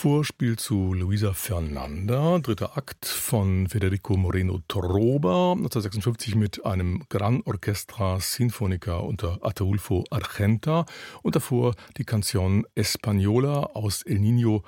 Vorspiel zu Luisa Fernanda, dritter Akt von Federico Moreno Torroba, 1956 mit einem Gran Orchestra Sinfonica unter Ataulfo Argenta und davor die Canción Española aus El Niño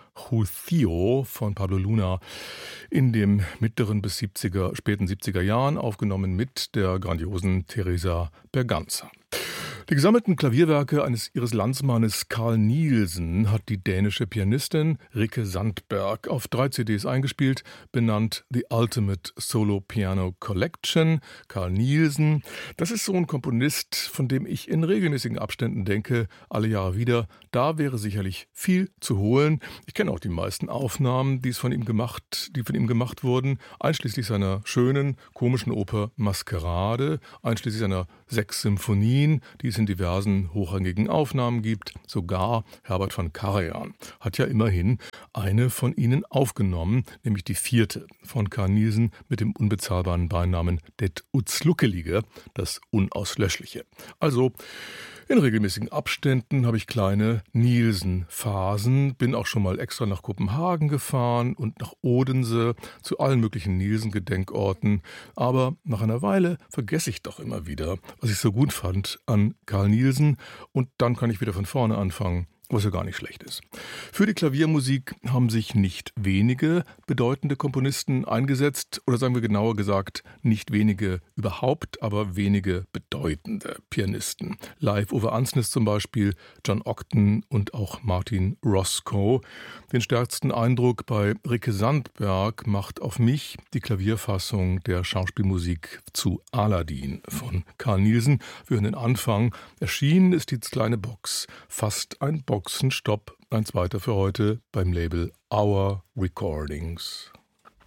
Juicio von Pablo Luna in dem mittleren bis späten 70er Jahren, aufgenommen mit der grandiosen Teresa Berganza. Die gesammelten Klavierwerke ihres Landsmannes Carl Nielsen hat die dänische Pianistin Rikke Sandberg auf 3 CDs eingespielt, benannt The Ultimate Solo Piano Collection. Carl Nielsen, das ist so ein Komponist, von dem ich in regelmäßigen Abständen denke, alle Jahre wieder, da wäre sicherlich viel zu holen. Ich kenne auch die meisten Aufnahmen, die von ihm gemacht wurden, einschließlich seiner schönen, komischen Oper Maskerade, einschließlich seiner 6 Symphonien, die es in diversen hochrangigen Aufnahmen gibt. Sogar Herbert van Karajan hat ja immerhin eine von ihnen aufgenommen, nämlich die 4. von Carl Nielsen mit dem unbezahlbaren Beinamen Det Utsluckelige, das Unauslöschliche. Also in regelmäßigen Abständen habe ich kleine Nielsen-Phasen, bin auch schon mal extra nach Kopenhagen gefahren und nach Odense, zu allen möglichen Nielsen-Gedenkorten. Aber nach einer Weile vergesse ich doch immer wieder, was ich so gut fand an Carl Nielsen. Und dann kann ich wieder von vorne anfangen, was ja gar nicht schlecht ist. Für die Klaviermusik haben sich nicht wenige bedeutende Komponisten eingesetzt, oder sagen wir genauer gesagt, nicht wenige überhaupt, aber wenige bedeutende Pianisten. Live Ove Ansnes zum Beispiel, John Octon und auch Martin Roscoe. Den stärksten Eindruck bei Rikke Sandberg macht auf mich die Klavierfassung der Schauspielmusik zu Aladdin von Carl Nielsen. Wir hören den Anfang. Erschienen ist die kleine Box, fast ein Boxenstopp, ein zweiter für heute beim Label Our Recordings.